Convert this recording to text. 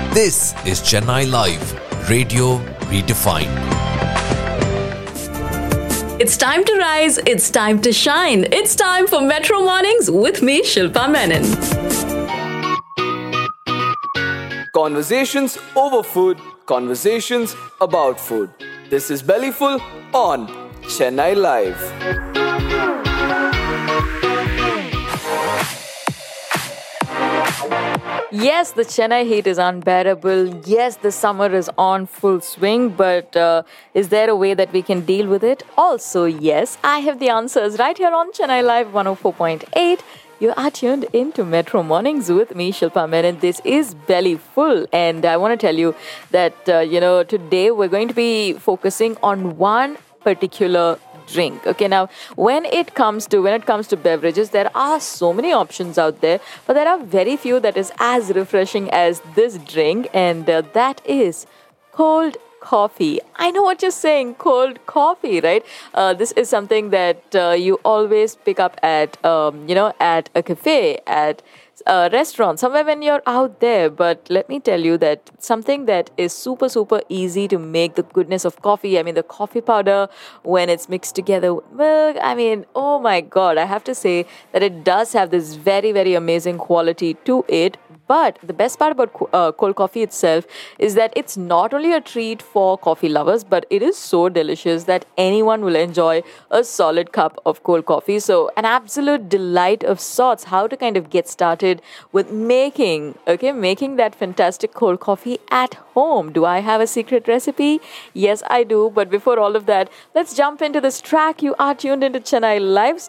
This is Chennai Live, Radio Redefined. It's time to rise, it's time to shine. It's time for Metro Mornings with me, Shilpa Menon. Conversations over food, conversations about food. This is Bellyful on Chennai Live. Yes, the Chennai heat is unbearable. Yes, the summer is on full swing, but is there a way that we can deal with it? Also, yes, I have the answers right here on Chennai Live 104.8. You are tuned into Metro Mornings with me, Shilpa Menon. This is Belly Full, and I want to tell you that, today we're going to be focusing on one particular drink. Okay, now when it comes to beverages, there are so many options out there, but there are very few that is as refreshing as this drink, and that is cold coffee. I know what you're saying, cold coffee, right? This is something that you always pick up at at a cafe, at a restaurant, somewhere when you're out there. But let me tell you that something that is super, super easy to make, the goodness of coffee. I mean, the coffee powder, when it's mixed together with milk, I mean, oh my God, I have to say that it does have this very, very amazing quality to it. But the best part about cold coffee itself is that it's not only a treat for coffee lovers, but it is so delicious that anyone will enjoy a solid cup of cold coffee. So an absolute delight of sorts. How to kind of get started with making that fantastic cold coffee at home. Do I have a secret recipe? Yes, I do. But before all of that, let's jump into this track. You are tuned into Chennai Live.